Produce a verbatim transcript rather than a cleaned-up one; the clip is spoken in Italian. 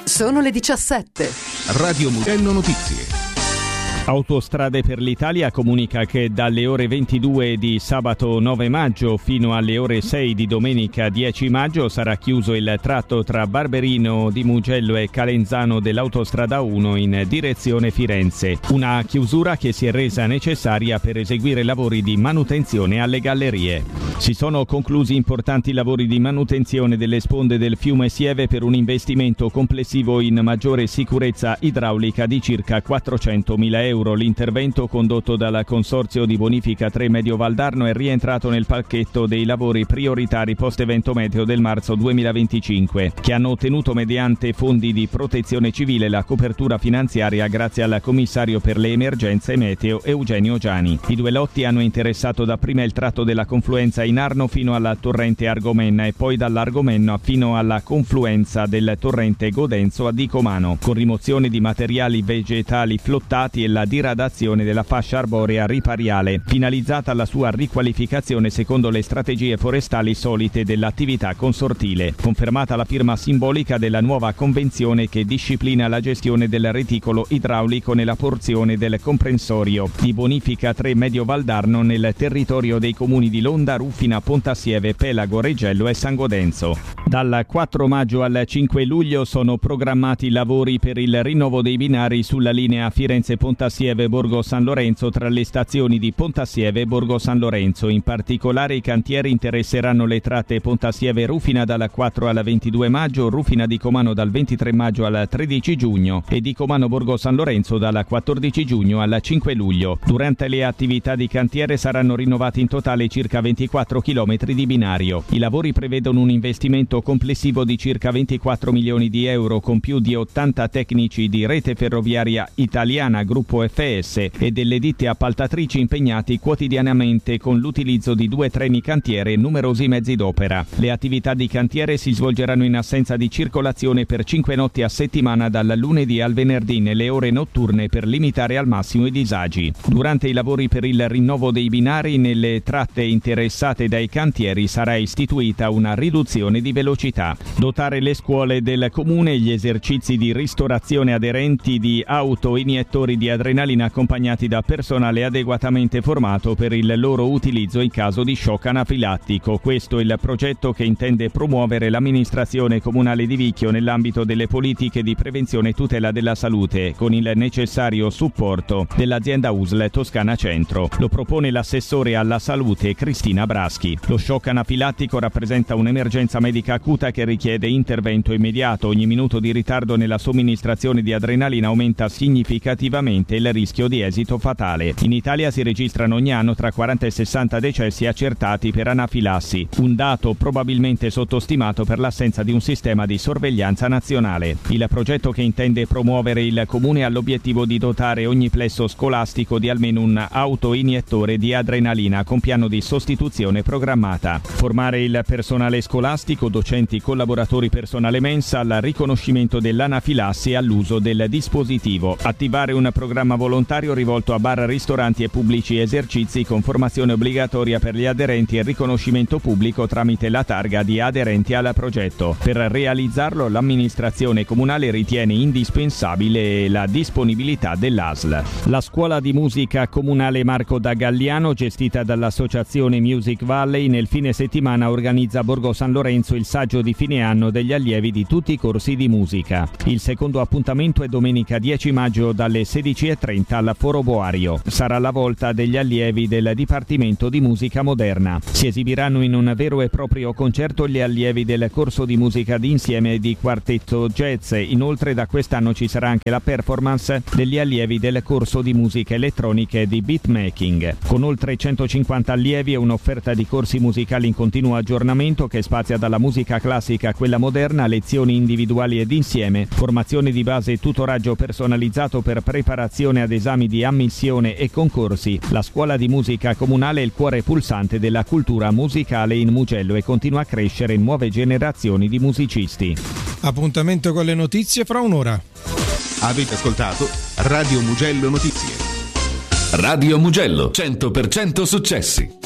Sono le diciassette. Radio Mugello Notizie. Autostrade per l'Italia comunica che dalle ore ventidue di sabato nove maggio fino alle ore sei di domenica dieci maggio sarà chiuso il tratto tra Barberino di Mugello e Calenzano dell'autostrada uno in direzione Firenze. Una chiusura che si è resa necessaria per eseguire lavori di manutenzione alle gallerie. Si sono conclusi importanti lavori di manutenzione delle sponde del fiume Sieve per un investimento complessivo in maggiore sicurezza idraulica di circa quattrocentomila euro. L'intervento condotto dal Consorzio di Bonifica tre Medio Valdarno è rientrato nel pacchetto dei lavori prioritari post-evento meteo del marzo duemilaventicinque, che hanno ottenuto mediante fondi di protezione civile la copertura finanziaria grazie al commissario per le emergenze meteo Eugenio Giani. I due lotti hanno interessato dapprima il tratto della confluenza in Arno fino alla torrente Argomenna e poi dall'Argomenno fino alla confluenza del torrente Godenzo a Dicomano, con rimozione di materiali vegetali flottati e la diradazione della fascia arborea ripariale, finalizzata alla sua riqualificazione secondo le strategie forestali solite dell'attività consortile. Confermata la firma simbolica della nuova convenzione che disciplina la gestione del reticolo idraulico nella porzione del comprensorio di Bonifica tre Medio Valdarno nel territorio dei comuni di Londa, Ruffina, Pontassieve, Pelago, Reggello e San Godenzo. Dal quattro maggio al cinque luglio sono programmati lavori per il rinnovo dei binari sulla linea Firenze-Pontassieve Borgo San Lorenzo tra le stazioni di Pontassieve e Borgo San Lorenzo. In particolare i cantieri interesseranno le tratte Pontassieve-Rufina dal quattro al ventidue maggio, Rufina-Dicomano dal ventitré maggio al tredici giugno e Dicomano-Borgo San Lorenzo dal quattordici giugno al cinque luglio. Durante le attività di cantiere saranno rinnovati in totale circa ventiquattro chilometri di binario. I lavori prevedono un investimento complessivo di circa ventiquattro milioni di euro con più di ottanta tecnici di Rete Ferroviaria Italiana, Gruppo F S e delle ditte appaltatrici impegnati quotidianamente con l'utilizzo di due treni cantiere e numerosi mezzi d'opera. Le attività di cantiere si svolgeranno in assenza di circolazione per cinque notti a settimana dal lunedì al venerdì nelle ore notturne per limitare al massimo i disagi. Durante i lavori per il rinnovo dei binari nelle tratte interessate dai cantieri sarà istituita una riduzione di velocità. Dotare le scuole del comune e gli esercizi di ristorazione aderenti di auto iniettori di adrenalina accompagnati da personale adeguatamente formato per il loro utilizzo in caso di shock anafilattico. Questo è il progetto che intende promuovere l'amministrazione comunale di Vicchio nell'ambito delle politiche di prevenzione e tutela della salute, con il necessario supporto dell'azienda U S L Toscana Centro. Lo propone l'assessore alla salute Cristina Braschi. Lo shock anafilattico rappresenta un'emergenza medica acuta che richiede intervento immediato. Ogni minuto di ritardo nella somministrazione di adrenalina aumenta significativamente il rischio di esito fatale. In Italia si registrano ogni anno tra quaranta e sessanta decessi accertati per anafilassi, un dato probabilmente sottostimato per l'assenza di un sistema di sorveglianza nazionale. Il progetto, che intende promuovere il comune, ha l'obiettivo di dotare ogni plesso scolastico di almeno un autoiniettore di adrenalina con piano di sostituzione programmata. Formare il personale scolastico, docenti, collaboratori, personale mensa al riconoscimento dell'anafilassi e all'uso del dispositivo. Attivare un programma volontario rivolto a bar, ristoranti e pubblici esercizi con formazione obbligatoria per gli aderenti e riconoscimento pubblico tramite la targa di aderenti al progetto. Per realizzarlo l'amministrazione comunale ritiene indispensabile la disponibilità dell'A S L. La scuola di musica comunale Marco da Galliano, gestita dall'associazione Music Valley, nel fine settimana organizza a Borgo San Lorenzo il saggio di fine anno degli allievi di tutti i corsi di musica. Il secondo appuntamento è domenica dieci maggio dalle sedici e trenta al Foro Boario. Sarà la volta degli allievi del Dipartimento di Musica Moderna. Si esibiranno in un vero e proprio concerto gli allievi del corso di musica d'insieme e di quartetto jazz. Inoltre da quest'anno ci sarà anche la performance degli allievi del corso di musica elettronica e di beatmaking. Con oltre centocinquanta allievi e un'offerta di corsi musicali in continuo aggiornamento che spazia dalla musica classica a quella moderna, lezioni individuali ed insieme, formazione di base e tutoraggio personalizzato per preparazione ad esami di ammissione e concorsi. La scuola di musica comunale è il cuore pulsante della cultura musicale in Mugello e continua a crescere in nuove generazioni di musicisti. Appuntamento con le notizie fra un'ora. Avete ascoltato Radio Mugello Notizie. Radio Mugello, cento per cento successi.